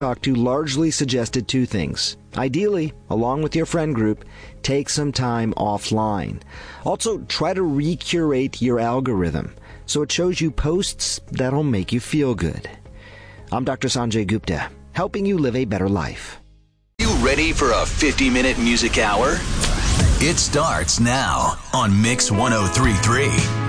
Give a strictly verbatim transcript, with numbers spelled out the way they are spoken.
talked to largely suggested two things. Ideally, along with your friend group, take some time offline. Also, try to recurate your algorithm so it shows you posts that'll make you feel good. I'm Doctor Sanjay Gupta, helping you live a better life. You ready for a fifty-minute music hour? It starts now on Mix one oh three point three.